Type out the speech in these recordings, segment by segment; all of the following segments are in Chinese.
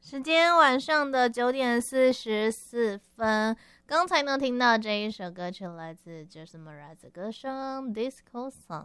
时间晚上的9:44，刚才呢听到这一首歌曲来自 Jason Mraz 的歌声 Disco Song。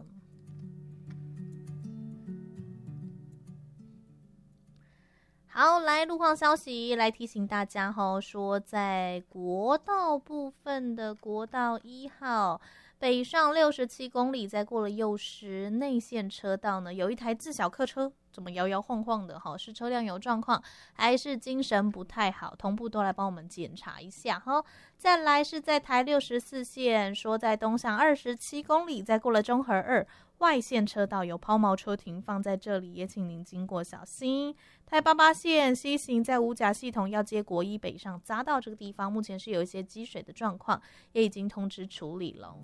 好，来路况消息，来提醒大家说在国道部分的国道1号北上67公里，在过了右石内线车道呢，有一台自小客车怎么摇摇晃晃的，是车辆有状况，还是精神不太好？同步都来帮我们检查一下哈。再来是在台64线，说在东向27公里，在过了中和2外线车道有抛锚车停放在这里，也请您经过小心。台88线西行在五甲系统要接国一北上匝道这个地方，目前是有一些积水的状况，也已经通知处理了。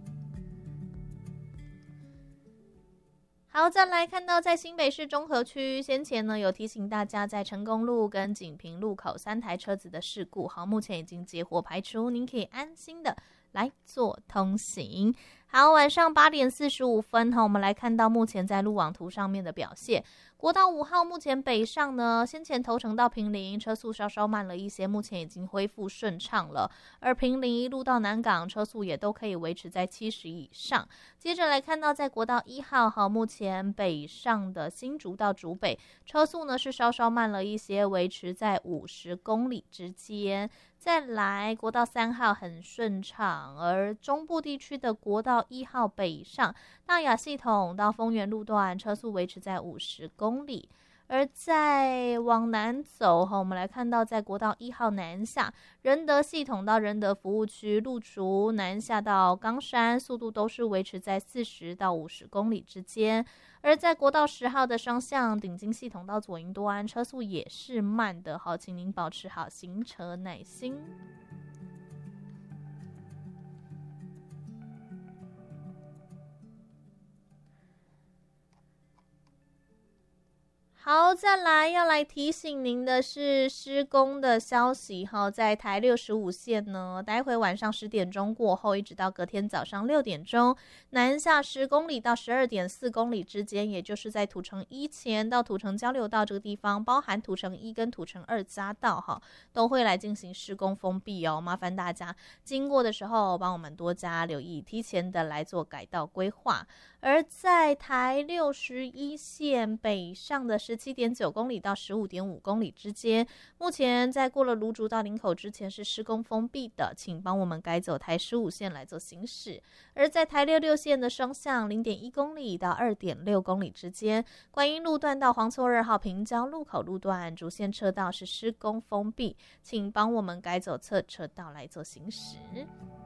好，再来看到在新北市中和区，先前呢有提醒大家在成功路跟锦屏路口3台车子的事故，好，目前已经结获排除，您可以安心的来做通行。好，晚上8:45，我们来看到目前在路网图上面的表现。国道5号目前北上呢，先前头城到坪林车速稍稍慢了一些，目前已经恢复顺畅了。而坪林一路到南港车速也都可以维持在70以上。接着来看到在国道1号，目前北上的新竹到竹北车速呢是稍稍慢了一些，维持在50公里之间。再来国道3号很顺畅，而中部地区的国道1号北上大雅系统到丰原路段车速维持在50公里。而在往南走，我们来看到在国道1号南下仁德系统到仁德服务区路竹南下到冈山，速度都是维持在40到50公里之间。而在国道10号的双向顶金系统到左营多安车速也是慢的，好，请您保持好行车耐心。好，再来要来提醒您的是施工的消息哈，在台65线呢，待会晚上10点钟过后，一直到隔天早上6点钟，南下10公里到12.4公里之间，也就是在土城1前到土城交流道这个地方，包含土城1跟土城2匝道哈，都会来进行施工封闭哦，麻烦大家经过的时候帮我们多加留意，提前的来做改道规划。而在台61线北上的17.9公里到15.5公里之间，目前在过了芦竹到林口之前是施工封闭的，请帮我们改走台15线来做行驶。而在台66线的双向0.1公里到2.6公里之间，观音路段到黄厝2号平交路口路段主线车道是施工封闭，请帮我们改走侧车道来做行驶。